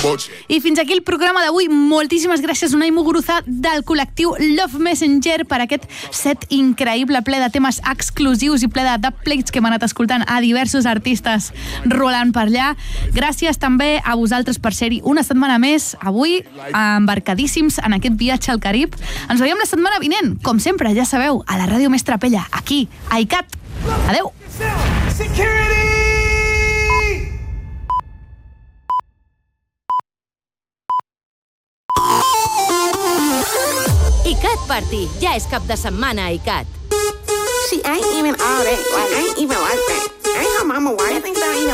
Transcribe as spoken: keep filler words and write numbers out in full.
I fins aquí el programa d'avui. Moltíssimes gràcies, Unai Muguruza, del col·lectiu Love Messenger, per aquest set increïble, ple de temes exclusius i ple de dubplates que hem anat escoltant a diversos artistes rolant per allà. Gràcies també a vosaltres per ser-hi una setmana més, avui embarcadíssims en aquest viatge al Carib. Ens veiem la setmana vinent, com sempre, ja sabeu, a la ràdio més trapella, aquí, a ICAT. Adeu! ICAT Party, ja és cap de setmana a ICAT. See, I ain't even all that. Like, I ain't even like that. I ain't her mama white. I think that, you know,